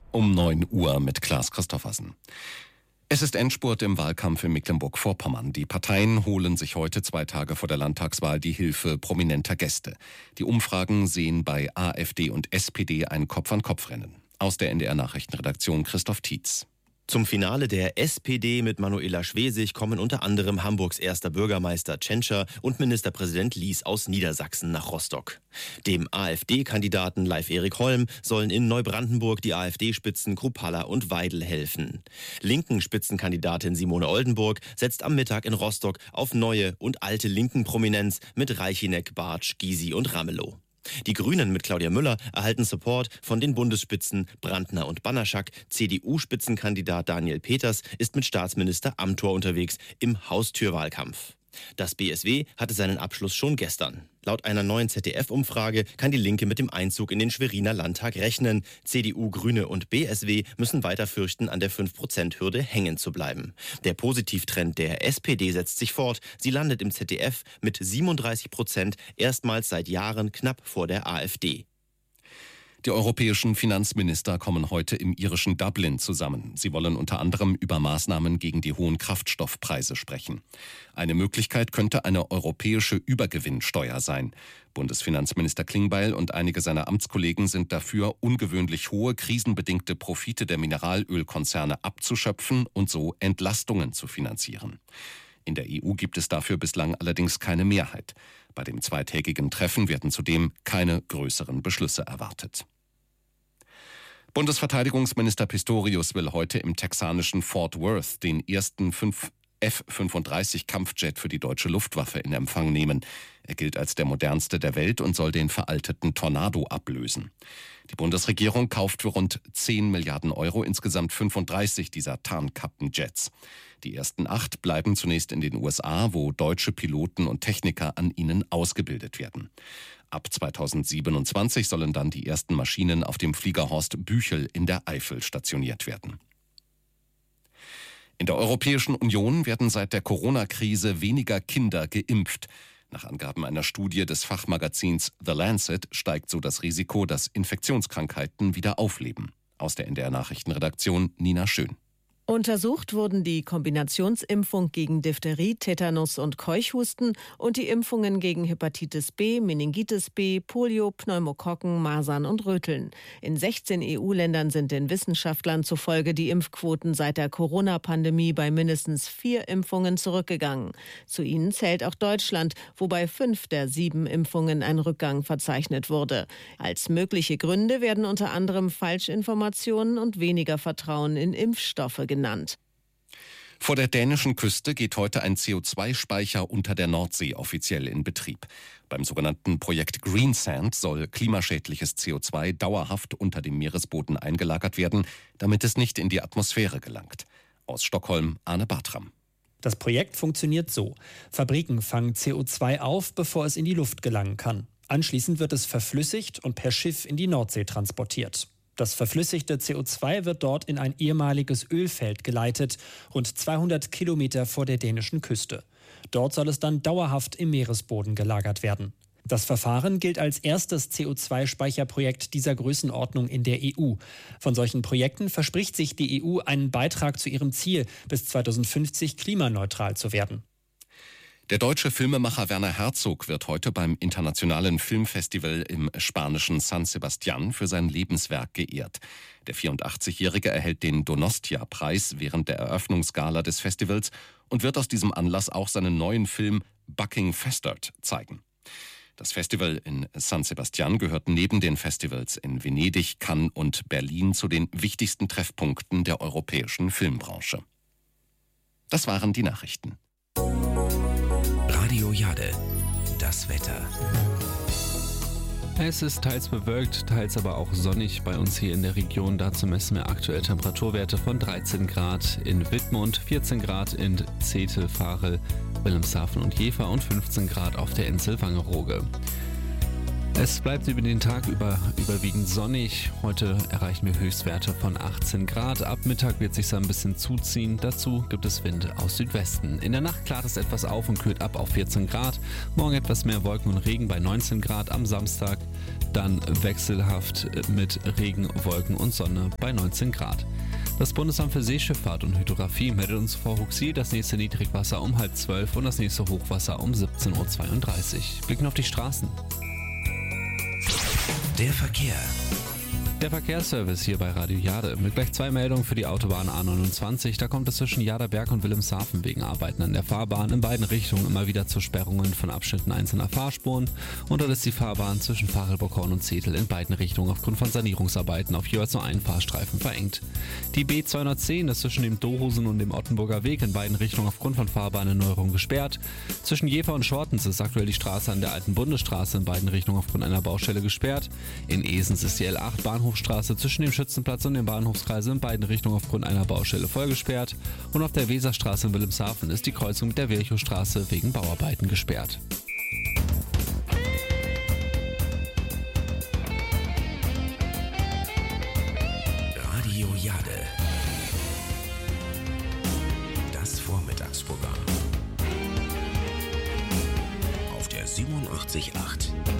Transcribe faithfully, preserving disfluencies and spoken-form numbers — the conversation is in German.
Um neun Uhr mit Klaas Christoffersen. Es ist Endspurt im Wahlkampf in Mecklenburg-Vorpommern. Die Parteien holen sich heute zwei Tage vor der Landtagswahl die Hilfe prominenter Gäste. Die Umfragen sehen bei AfD und S P D ein Kopf-an-Kopf-Rennen. Aus der N D R-Nachrichtenredaktion Christoph Tietz. Zum Finale der S P D mit Manuela Schwesig kommen unter anderem Hamburgs erster Bürgermeister Tschentscher und Ministerpräsident Lies aus Niedersachsen nach Rostock. Dem AfD-Kandidaten Leif-Erik Holm sollen in Neubrandenburg die AfD-Spitzen Kruppalla und Weidel helfen. Linken Spitzenkandidatin Simone Oldenburg setzt am Mittag in Rostock auf neue und alte linken Prominenz mit Reichinek, Bartsch, Gysi und Ramelow. Die Grünen mit Claudia Müller erhalten Support von den Bundesspitzen Brandner und Banaszak. C D U-Spitzenkandidat Daniel Peters ist mit Staatsminister Amthor unterwegs im Haustürwahlkampf. Das B S W hatte seinen Abschluss schon gestern. Laut einer neuen Z D F-Umfrage kann die Linke mit dem Einzug in den Schweriner Landtag rechnen. C D U, Grüne und B S W müssen weiter fürchten, an der fünf Prozent Hürde hängen zu bleiben. Der Positivtrend der S P D setzt sich fort. Sie landet im Z D F mit siebenunddreißig Prozent erstmals seit Jahren knapp vor der AfD. Die europäischen Finanzminister kommen heute im irischen Dublin zusammen. Sie wollen unter anderem über Maßnahmen gegen die hohen Kraftstoffpreise sprechen. Eine Möglichkeit könnte eine europäische Übergewinnsteuer sein. Bundesfinanzminister Klingbeil und einige seiner Amtskollegen sind dafür, ungewöhnlich hohe krisenbedingte Profite der Mineralölkonzerne abzuschöpfen und so Entlastungen zu finanzieren. In der E U gibt es dafür bislang allerdings keine Mehrheit. Bei dem zweitägigen Treffen werden zudem keine größeren Beschlüsse erwartet. Bundesverteidigungsminister Pistorius will heute im texanischen Fort Worth den ersten F fünfunddreißig Kampfjet für die deutsche Luftwaffe in Empfang nehmen. Er gilt als der modernste der Welt und soll den veralteten Tornado ablösen. Die Bundesregierung kauft für rund zehn Milliarden Euro insgesamt fünfunddreißig dieser Tarnkappenjets. Die ersten acht bleiben zunächst in den U S A, wo deutsche Piloten und Techniker an ihnen ausgebildet werden. Ab zweitausendsiebenundzwanzig sollen dann die ersten Maschinen auf dem Fliegerhorst Büchel in der Eifel stationiert werden. In der Europäischen Union werden seit der Corona-Krise weniger Kinder geimpft. Nach Angaben einer Studie des Fachmagazins The Lancet steigt so das Risiko, dass Infektionskrankheiten wieder aufleben. Aus der N D R-Nachrichtenredaktion Nina Schön. Untersucht wurden die Kombinationsimpfung gegen Diphtherie, Tetanus und Keuchhusten und die Impfungen gegen Hepatitis B, Meningitis B, Polio, Pneumokokken, Masern und Röteln. In sechzehn E U-Ländern sind den Wissenschaftlern zufolge die Impfquoten seit der Corona-Pandemie bei mindestens vier Impfungen zurückgegangen. Zu ihnen zählt auch Deutschland, wo bei fünf der sieben Impfungen ein Rückgang verzeichnet wurde. Als mögliche Gründe werden unter anderem Falschinformationen und weniger Vertrauen in Impfstoffe genannt. Genannt. Vor der dänischen Küste geht heute ein C O zwei Speicher unter der Nordsee offiziell in Betrieb. Beim sogenannten Projekt Greensand soll klimaschädliches C O zwei dauerhaft unter dem Meeresboden eingelagert werden, damit es nicht in die Atmosphäre gelangt. Aus Stockholm Arne Bartram. Das Projekt funktioniert so. Fabriken fangen C O zwei auf, bevor es in die Luft gelangen kann. Anschließend wird es verflüssigt und per Schiff in die Nordsee transportiert. Das verflüssigte C O zwei wird dort in ein ehemaliges Ölfeld geleitet, rund zweihundert Kilometer vor der dänischen Küste. Dort soll es dann dauerhaft im Meeresboden gelagert werden. Das Verfahren gilt als erstes C O zwei Speicherprojekt dieser Größenordnung in der E U. Von solchen Projekten verspricht sich die E U einen Beitrag zu ihrem Ziel, bis zweitausendfünfzig klimaneutral zu werden. Der deutsche Filmemacher Werner Herzog wird heute beim Internationalen Filmfestival im spanischen San Sebastián für sein Lebenswerk geehrt. Der vierundachtzigjährige erhält den Donostia-Preis während der Eröffnungsgala des Festivals und wird aus diesem Anlass auch seinen neuen Film Bucking Festert zeigen. Das Festival in San Sebastián gehört neben den Festivals in Venedig, Cannes und Berlin zu den wichtigsten Treffpunkten der europäischen Filmbranche. Das waren die Nachrichten. Radio Jade, das Wetter. Es ist teils bewölkt, teils aber auch sonnig bei uns hier in der Region. Dazu messen wir aktuell Temperaturwerte von dreizehn Grad in Wittmund, vierzehn Grad in Zetel, Varel, Wilhelmshaven und Jever und fünfzehn Grad auf der Insel Wangerooge. Es bleibt über den Tag über überwiegend sonnig. Heute erreichen wir Höchstwerte von achtzehn Grad. Ab Mittag wird es sich ein bisschen zuziehen. Dazu gibt es Wind aus Südwesten. In der Nacht klart es etwas auf und kühlt ab auf vierzehn Grad. Morgen etwas mehr Wolken und Regen bei neunzehn Grad. Am Samstag dann wechselhaft mit Regen, Wolken und Sonne bei neunzehn Grad. Das Bundesamt für Seeschifffahrt und Hydrographie meldet uns vor Huxil das nächste Niedrigwasser um halb zwölf und das nächste Hochwasser um siebzehn Uhr zweiunddreißig. Blicken auf die Straßen. Der Verkehr. Der Verkehrsservice hier bei Radio Jade mit gleich zwei Meldungen für die Autobahn A neunundzwanzig. Da kommt es zwischen Jaderberg und Wilhelmshaven wegen Arbeiten an der Fahrbahn in beiden Richtungen immer wieder zu Sperrungen von Abschnitten einzelner Fahrspuren. Und dort ist die Fahrbahn zwischen Fachelburghorn und Zetel in beiden Richtungen aufgrund von Sanierungsarbeiten auf jeweils nur einen Fahrstreifen verengt. Die B zweihundertzehn ist zwischen dem Dohusen und dem Ottenburger Weg in beiden Richtungen aufgrund von Fahrbahnerneuerung gesperrt. Zwischen Jever und Schortens ist aktuell die Straße an der alten Bundesstraße in beiden Richtungen aufgrund einer Baustelle gesperrt. In Esens ist die L acht Bahnhof Straße zwischen dem Schützenplatz und dem Bahnhofskreisel in beiden Richtungen aufgrund einer Baustelle voll gesperrt und auf der Weserstraße in Wilhelmshaven ist die Kreuzung mit der Virchowstraße wegen Bauarbeiten gesperrt. Radio Jade. Das Vormittagsprogramm. Auf der siebenundachtzig Komma acht.